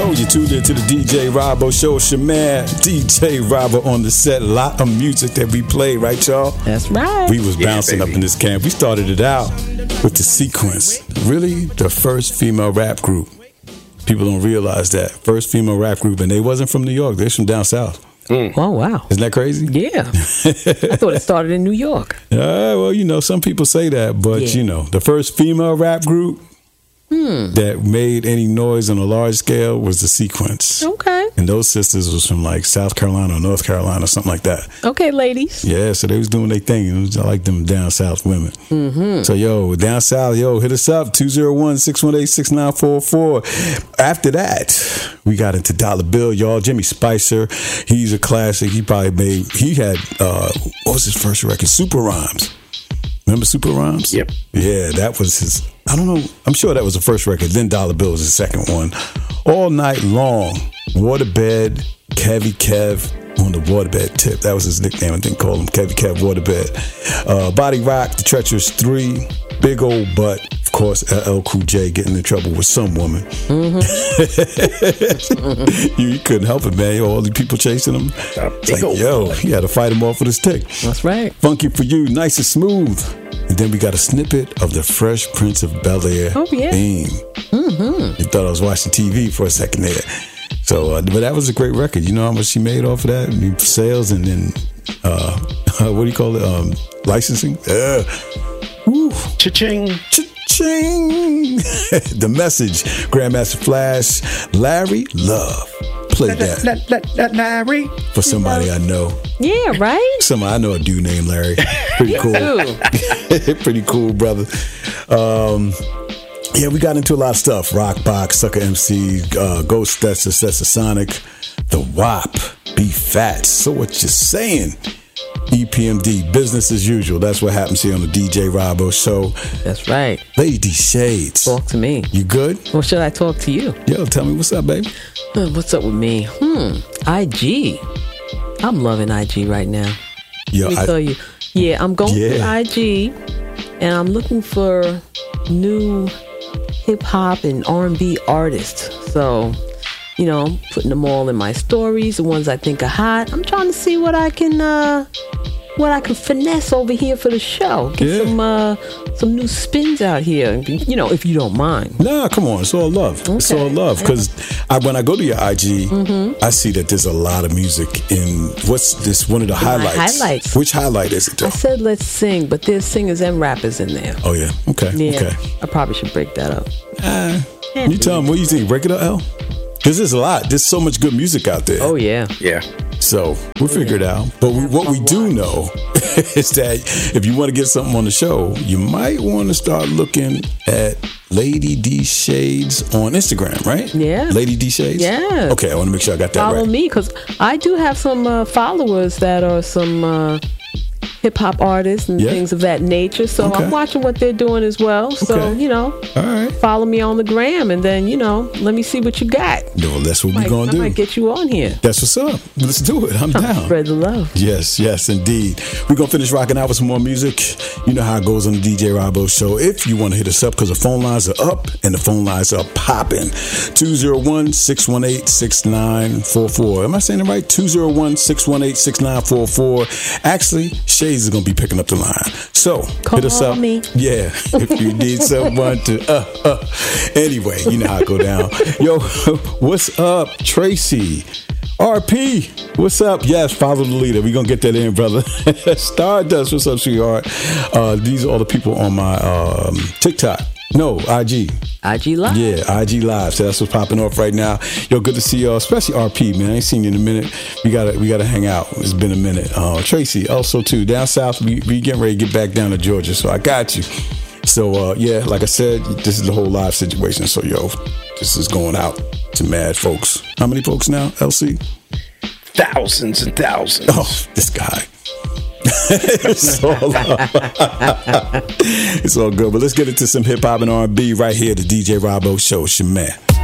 Yo, you tuned into the DJ Robbo Show. Shaman, DJ Robbo on the set. Lot of music that we played, right, y'all? That's right. We was bouncing up in this camp. We started it out with the Sequence. Really, the first female rap group. People don't realize that. First female rap group, and they wasn't from New York. They're from down south. Oh, wow. Isn't that crazy? Yeah. I thought it started in New York. Well, you know, some people say that, but, you know, the first female rap group that made any noise on a large scale was the Sequence. Okay. And those sisters was from like South Carolina or North Carolina, something like that. Okay, ladies. Yeah, so they was doing their thing. It was like them down south women. Mm-hmm. So, yo, down south, hit us up, 201-618-6944. After that, we got into Dollar Bill, y'all. Jimmy Spicer, he's a classic. He had, what was his first record? Super Rhymes. Remember Super Rhymes? Yep. Yeah, that was his, I don't know, I'm sure that was the first record. Then Dollar Bill was the second one. All Night Long, Waterbed, Kevy Kev on the Waterbed tip. That was his nickname. I didn't call him Kevy Kev Waterbed. Body Rock, The Treacherous 3, Big Old Butt. Of course, LL Cool J getting in trouble with some woman. Mm-hmm. you couldn't help it, man. All the people chasing him. It's like, he had to fight him off with a stick. That's right. Funky for You, Nice and Smooth. And then we got a snippet of the Fresh Prince of Bel-Air theme. Mm-hmm. You thought I was watching TV for a second there. So, but that was a great record. You know how much she made off of that? I mean, sales and then, what do you call it? Licensing? Woo. Cha-ching. Cha-ching. The Message, Grandmaster Flash, Larry Love. Play that. Larry. For somebody I know. Yeah, right? I know a dude named Larry. Pretty cool. Pretty cool, brother. Yeah, we got into a lot of stuff. Rockbox, Sucker MC, Ghost Stetsa Sonic, The WAP, Be Fat. So what you saying? EPMD, business as usual. That's what happens here on the DJ Robbo Show. That's right. Lady Shades. Talk to me. You good? Or should I talk to you? Yo, tell me what's up, baby. What's up with me? IG. I'm loving IG right now. Yo, Let me tell you. Yeah, I'm going through IG, and I'm looking for new hip-hop and R&B artists. So, you know, putting them all in my stories, the ones I think are hot. I'm trying to see what I can finesse over here for the show. Get some new spins out here, you know, if you don't mind. Nah, come on. It's all love. Okay. It's all love. Because when I go to your IG, I see that there's a lot of music in, what's this, one of the highlights? Which highlight is it, though? I said let's sing, but there's singers and rappers in there. Oh, yeah. Okay. Yeah. Okay. I probably should break that up. You tell them, what do you think? Break it up, L? Because there's a lot. There's so much good music out there. Oh, yeah. Yeah. So we'll figure it out. But what we do know is that if you want to get something on the show, you might want to start looking at Lady D Shades on Instagram, right? Yeah. Lady D Shades? Yeah. Okay, I want to make sure I got that right. Follow me, because I do have some followers that are some hip-hop artists and things of that nature. So I'm watching what they're doing as well. So, you know, all right, follow me on the gram, and then, you know, let me see what you got. No, that's what we're going to do. I might get you on here. That's what's up. Let's do it. I'm down. Spread the love. Yes, indeed. We're going to finish rocking out with some more music. You know how it goes on the DJ Robbo Show. If you want to hit us up, because the phone lines are up and the phone lines are popping. 201-618-6944. Am I saying it right? 201-618-6944. Actually, Shades is going to be picking up the line. So, hit us up. Me. Yeah, if you need someone to, Anyway, you know how it go down. Yo, what's up, Tracy? RP, what's up? Yes, follow the leader. We're going to get that in, brother. Stardust, what's up, sweetheart? These are all the people on my TikTok. No, IG. IG Live? Yeah, IG Live. So that's what's popping off right now. Yo, good to see y'all, especially RP, man. I ain't seen you in a minute. We gotta hang out. It's been a minute. Tracy, also too. Down south, we getting ready to get back down to Georgia, so I got you. So, yeah, like I said, this is the whole live situation. So, yo, this is going out to mad folks. How many folks now, LC? Thousands and thousands. Oh, this guy. It's all good. But let's get into some hip hop and R&B right here. The DJ Robbo Show. It's your man.